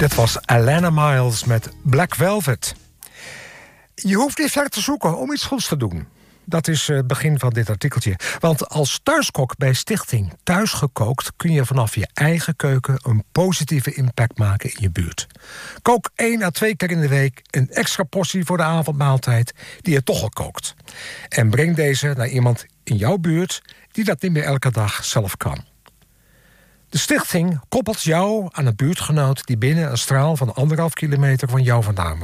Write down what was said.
Dit was Alana Miles met Black Velvet. Je hoeft niet ver te zoeken om iets goeds te doen. Dat is het begin van dit artikeltje. Want als thuiskok bij Stichting Thuisgekookt kun je vanaf je eigen keuken een positieve impact maken in je buurt. Kook 1 à 2 keer in de week een extra portie voor de avondmaaltijd die je toch al kookt. En breng deze naar iemand in jouw buurt die dat niet meer elke dag zelf kan. De stichting koppelt jou aan een buurtgenoot die binnen een straal van 1,5 kilometer van jou vandaan woont.